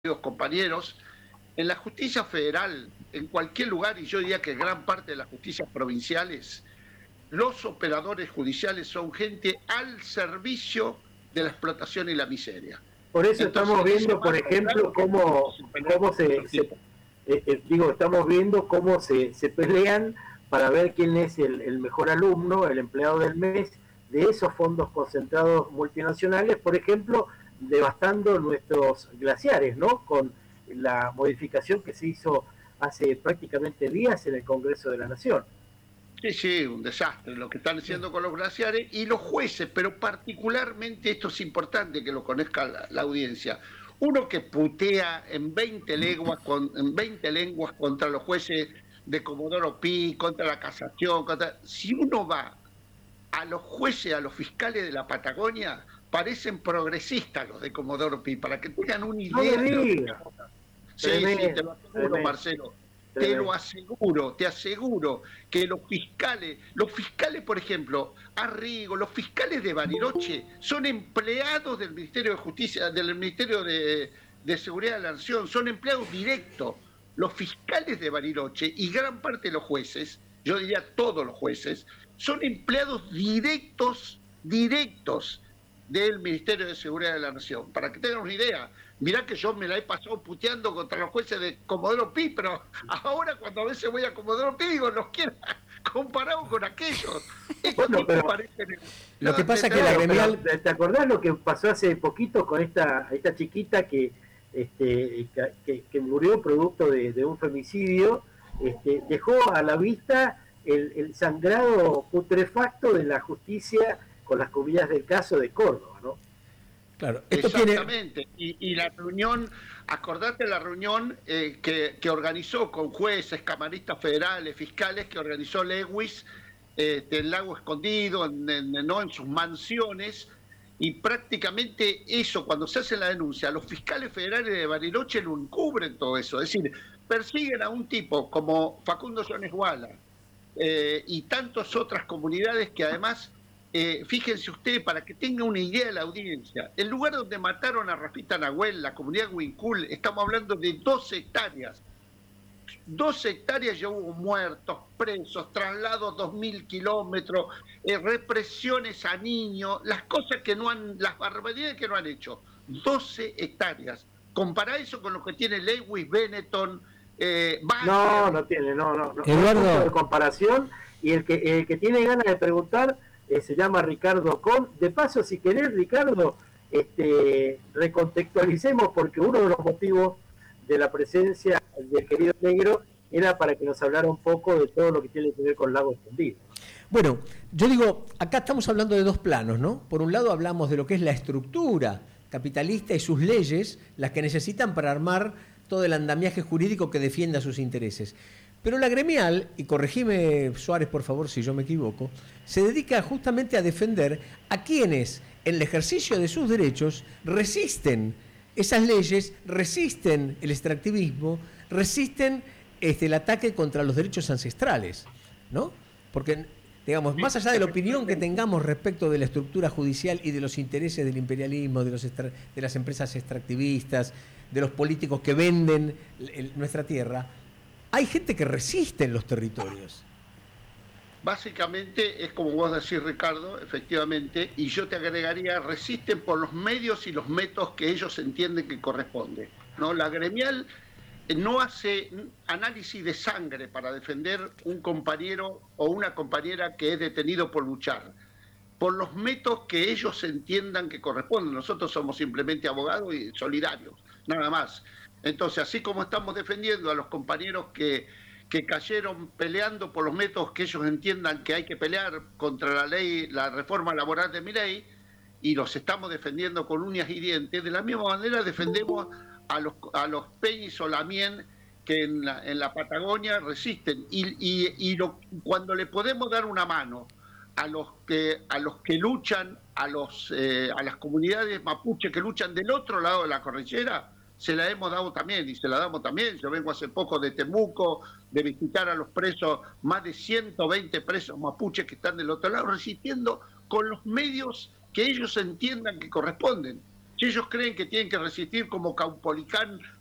compañeros, en la justicia federal, en cualquier lugar, y yo diría que gran parte de las justicias provinciales, los operadores judiciales son gente al servicio de la explotación y la miseria. Por eso Entonces, estamos eso viendo, por más ejemplo, claro que es difícil pelear cómo contra estos tipos. estamos viendo cómo se pelean para ver quién es el mejor alumno, el empleado del mes, de esos fondos concentrados multinacionales, por ejemplo, devastando nuestros glaciares, ¿no? Con la modificación que se hizo hace prácticamente días en el Congreso de la Nación. Sí, sí, un desastre lo que están haciendo con los glaciares y los jueces, pero particularmente esto es importante que lo conozca la audiencia. Uno que putea en 20 lenguas contra los jueces de Comodoro Pi, contra la casación, si uno va a los jueces, a los fiscales de la Patagonia, parecen progresistas los de Comodoro Pi, para que tengan una No me idea de lo que digas, están votando. Sí, sí, te tremendo, lo aseguro, tremendo, Marcelo. tremendo. Te aseguro que los fiscales, por ejemplo, Arrigo, los fiscales de Bariloche, son empleados del Ministerio de Justicia, del Ministerio de Seguridad de la Nación, son empleados directos. Los fiscales de Bariloche y gran parte de los jueces, yo diría todos los jueces, son empleados directos del Ministerio de Seguridad de la Nación. Para que tengan una idea, mirá que yo me la he pasado puteando contra los jueces de Comodoro Pi, pero ahora cuando a veces voy a Comodoro Pi digo, los quiero comparado con aquellos. Estos Bueno, tipos pero parecen... Lo que No, pasa es que la claro, pero gremial... ¿te acordás lo que pasó hace poquito con esta chiquita que murió producto de un femicidio? Dejó a la vista el sangrado putrefacto de la justicia con las comillas del caso de Córdoba, ¿no? Claro, esto tiene... Exactamente, y la reunión, acordate la reunión que organizó con jueces, camaristas federales, fiscales, que organizó Lewis del Lago Escondido, ¿no? En sus mansiones, y prácticamente eso, cuando se hace la denuncia, los fiscales federales de Bariloche lo encubren todo eso, es decir, persiguen a un tipo como Facundo Jones Wala y tantas otras comunidades que además... fíjense ustedes, para que tenga una idea de la audiencia, el lugar donde mataron a Rafita Nahuel, la comunidad Huincul, estamos hablando de 12 hectáreas. 12 hectáreas ya hubo muertos, presos, traslados 2.000 kilómetros, represiones a niños, las cosas que no han, las barbaridades que no han hecho. 12 hectáreas. Compara eso con lo que tiene Lewis, Benetton, No, Banner. no tiene, no hay punto de Eduardo, comparación. Y el que tiene ganas de preguntar se llama Ricardo Con. De paso, si querés, Ricardo, recontextualicemos, porque uno de los motivos de la presencia del querido Negro era para que nos hablara un poco de todo lo que tiene que ver con Lago Escondido. bueno, yo digo, acá estamos hablando de dos planos, ¿no? Por un lado hablamos de lo que es la estructura capitalista y sus leyes, las que necesitan para armar todo el andamiaje jurídico que defienda sus intereses. Pero la gremial, y corregime Suárez por favor si yo me equivoco, se dedica justamente a defender a quienes en el ejercicio de sus derechos resisten esas leyes, resisten el extractivismo, resisten el ataque contra los derechos ancestrales, ¿no? Porque, digamos, más allá de la opinión que tengamos respecto de la estructura judicial y de los intereses del imperialismo, de las empresas extractivistas, de los políticos que venden nuestra tierra, hay gente que resiste en los territorios. Básicamente es como vos decís, Ricardo, efectivamente, y yo te agregaría, resisten por los medios y los métodos que ellos entienden que corresponde, ¿no? La gremial no hace análisis de sangre para defender un compañero o una compañera que es detenido por luchar, por los métodos que ellos entiendan que corresponden. Nosotros somos simplemente abogados y solidarios, nada más. Entonces, así como estamos defendiendo a los compañeros que cayeron peleando por los métodos que ellos entiendan que hay que pelear contra la ley, la reforma laboral de Milei, y los estamos defendiendo con uñas y dientes, de la misma manera defendemos a los Peña y Solamien que en la Patagonia resisten. Cuando le podemos dar una mano a los que luchan, a las comunidades mapuche que luchan del otro lado de la cordillera, se la hemos dado también, y se la damos también. Yo vengo hace poco de Temuco, de visitar a los presos, más de 120 presos mapuches que están del otro lado, resistiendo con los medios que ellos entiendan que corresponden. Si ellos creen que tienen que resistir como Caupolicán